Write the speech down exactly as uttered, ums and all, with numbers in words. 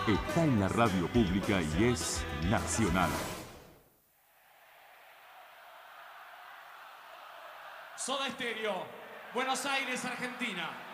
está en la radio pública y es nacional. Soda Stereo, Buenos Aires, Argentina.